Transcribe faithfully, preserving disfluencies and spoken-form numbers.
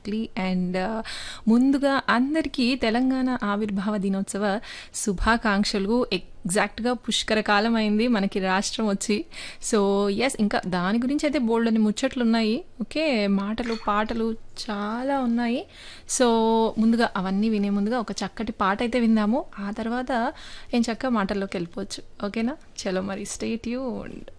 Exactly. And ముందుగా అందరికీ తెలంగాణ ఆవిర్భావ దినోత్సవ శుభాకాంక్షలు. ఎగ్జాక్ట్గా పుష్కర కాలం అయింది మనకి రాష్ట్రం వచ్చి. సో ఎస్, ఇంకా దాని గురించి అయితే బోల్డ్ అని ముచ్చట్లు ఉన్నాయి. ఓకే, మాటలు పాటలు చాలా ఉన్నాయి. సో ముందుగా అవన్నీ వినే ముందుగా ఒక చక్కటి పాట అయితే విందాము. ఆ తర్వాత ఏం చక్క మాటల్లోకి వెళ్ళిపోవచ్చు. ఓకేనా, చలో మరి స్టే ట్యూన్డ్.